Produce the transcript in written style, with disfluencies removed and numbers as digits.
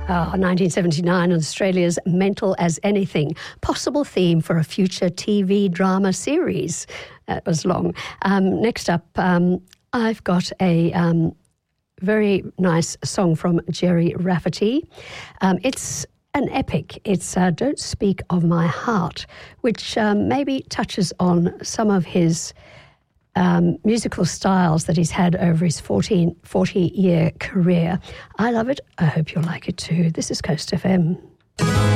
1979, Australia's Mental as Anything, possible theme for a future TV drama series. That was long. Next up, I've got a very nice song from Gerry Rafferty. It's an epic. It's Don't Speak of My Heart, which maybe touches on some of his musical styles that he's had over his 40-year career. I love it. I hope you'll like it too. This is Coast FM.